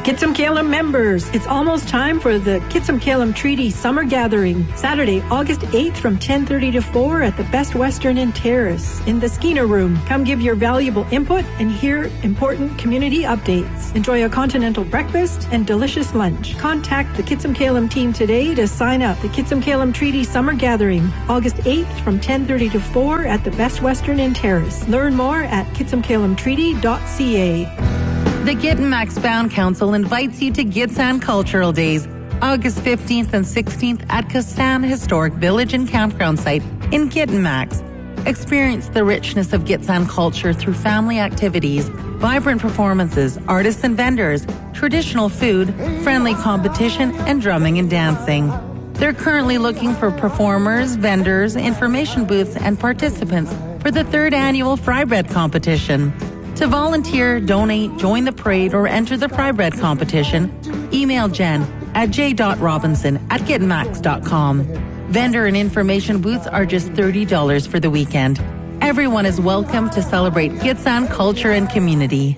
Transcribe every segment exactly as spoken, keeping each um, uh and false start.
Kitsum-Kalem members, it's almost time for the Kitsum-Kalem Treaty Summer Gathering, Saturday, August eighth from ten thirty to four at the Best Western Inn Terrace in the Skeena Room. Come give your valuable input and hear important community updates. Enjoy a continental breakfast and delicious lunch. Contact the Kitsum-Kalem team today to sign up. The Kitsum-Kalem Treaty Summer Gathering, August eighth from ten thirty to four at the Best Western Inn Terrace. Learn more at kitsum kalem treaty dot c a. The Gittimax Bound Council invites you to Gitsan Cultural Days, August fifteenth and sixteenth at Kasan Historic Village and Campground Site in Gittimax. Experience the richness of Gitsan culture through family activities, vibrant performances, artists and vendors, traditional food, friendly competition, and drumming and dancing. They're currently looking for performers, vendors, information booths, and participants for the third annual Fry Bread competition. To volunteer, donate, join the parade, or enter the Fry Bread competition, email Jen at j dot robinson at gitmax dot com. Vendor and information booths are just thirty dollars for the weekend. Everyone is welcome to celebrate Gitsan culture and community.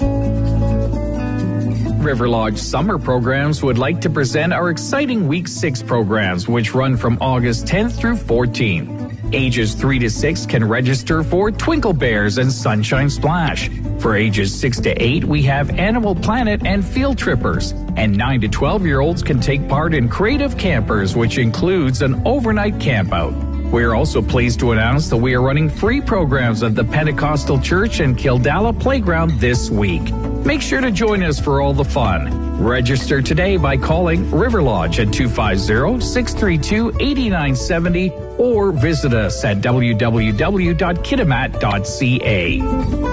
River Lodge Summer Programs would like to present our exciting Week six programs, which run from August tenth through fourteenth. Ages three to six can register for Twinkle Bears and Sunshine Splash. For ages six to eight, we have Animal Planet and Field Trippers. And nine to twelve-year-olds can take part in Creative Campers, which includes an overnight campout. We are also pleased to announce that we are running free programs at the Pentecostal Church and Kildala Playground this week. Make sure to join us for all the fun. Register today by calling River Lodge at two five zero, six three two, eight nine seven zero or visit us at w w w dot kitimat dot c a.